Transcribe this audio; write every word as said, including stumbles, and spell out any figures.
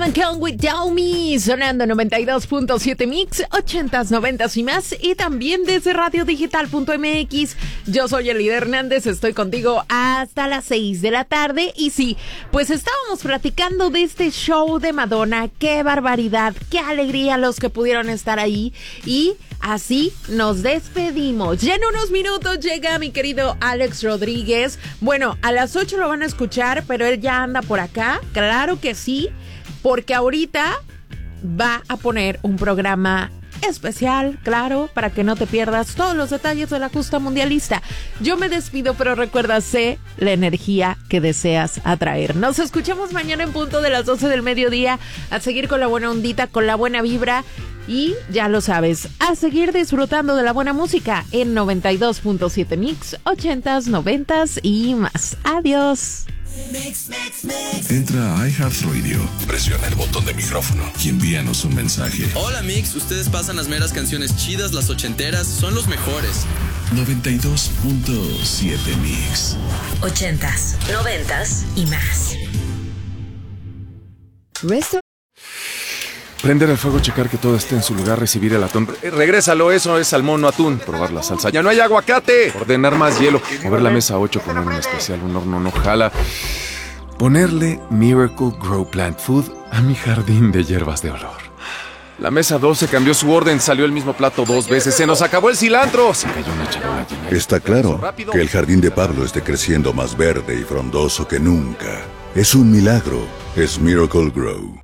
Evan Cohen Without Me, sonando noventa y dos punto siete Mix, ochentas, noventas y más, y también desde radio digital punto m x. Yo soy Elida Hernández, estoy contigo hasta las seis de la tarde, y sí, pues estábamos platicando de este show de Madonna. Qué barbaridad, qué alegría los que pudieron estar ahí, y así nos despedimos. Ya en unos minutos llega mi querido Alex Rodríguez. Bueno, a las ocho lo van a escuchar, pero él ya anda por acá, claro que sí, porque ahorita va a poner un programa especial, claro, para que no te pierdas todos los detalles de la justa mundialista. Yo me despido, pero recuerda, sé la energía que deseas atraer. Nos escuchamos mañana en punto de las doce del mediodía, a seguir con la buena ondita, con la buena vibra, y ya lo sabes, a seguir disfrutando de la buena música en noventa y dos punto siete Mix, ochentas, noventas y más. Adiós. Mix, mix, mix. Entra a iHeartRadio, presiona el botón de micrófono y envíanos un mensaje. Hola Mix, ustedes pasan las meras canciones chidas, las ochenteras, son los mejores. noventa y dos punto siete Mix. Ochentas, noventas y más. Resto. Prender el fuego, checar que todo esté en su lugar, recibir el atún. Eh, regrésalo, eso es salmón, no atún. Probar la salsa. ¡Ya no hay aguacate! Ordenar más hielo. Mover la mesa ocho, poner un especial, un horno no jala. Ponerle Miracle Grow Plant Food a mi jardín de hierbas de olor. La mesa doce cambió su orden, salió el mismo plato dos veces. ¡Se nos acabó el cilantro! Se cayó una charola llena. Está claro que el jardín de Pablo esté creciendo más verde y frondoso que nunca. Es un milagro. Es Miracle Grow.